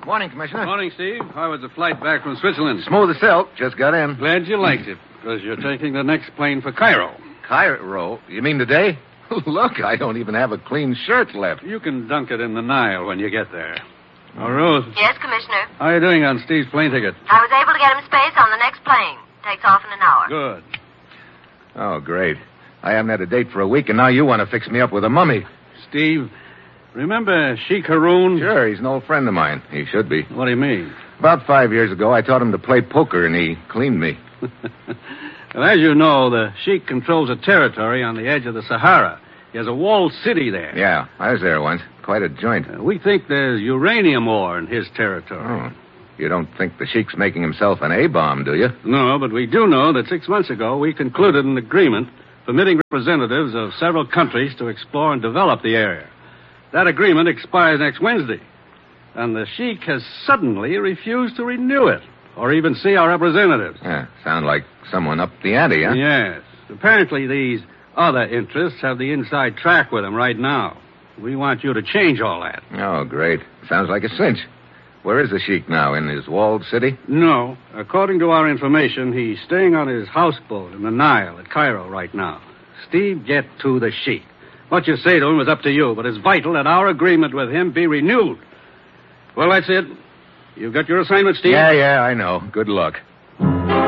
Morning, Commissioner. Morning, Steve. How was the flight back from Switzerland? Smooth as silk. Just got in. Glad you liked it, because you're taking the next plane for Cairo. Cairo? You mean today? Look, I don't even have a clean shirt left. You can dunk it in the Nile when you get there. Oh, Rose. Yes, Commissioner. How are you doing on Steve's plane ticket? I was able to get him space on the next plane. Takes off in an hour. Good. Oh, great. I haven't had a date for a week, and now you want to fix me up with a mummy. Steve, remember Sheik Haroun? Sure, he's an old friend of mine. He should be. What do you mean? About 5 years ago, I taught him to play poker, and he cleaned me. Well, as you know, the Sheik controls a territory on the edge of the Sahara. He has a walled city there. Yeah, I was there once. Quite a joint. We think there's uranium ore in his territory. Oh. You don't think the Sheik's making himself an A-bomb, do you? No, but we do know that 6 months ago we concluded an agreement permitting representatives of several countries to explore and develop the area. That agreement expires next Wednesday, and the Sheik has suddenly refused to renew it or even see our representatives. Yeah, sound like someone upped the ante, huh? Yes. Apparently these other interests have the inside track with him right now. We want you to change all that. Oh, great. Sounds like a cinch. Where is the Sheik now? In his walled city? No. According to our information, he's staying on his houseboat in the Nile at Cairo right now. Steve, get to the Sheik. What you say to him is up to you, but it's vital that our agreement with him be renewed. Well, that's it. You've got your assignment, Steve? Yeah, I know. Good luck.